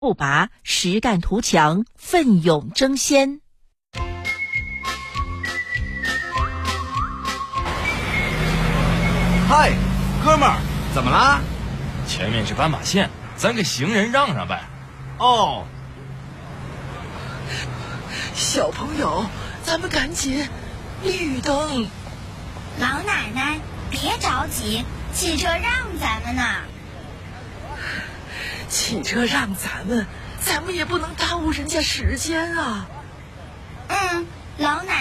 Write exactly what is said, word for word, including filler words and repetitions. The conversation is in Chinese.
不拔，实干图强，奋勇争先。 嗨，哥们儿，怎么啦？ 前面是斑马线，咱给行人让让呗。 哦， 小朋友，咱们赶紧，绿灯。 老奶奶，别着急，汽车让咱们呢。 汽车让咱们，咱们也不能耽误人家时间啊。 嗯，老奶奶。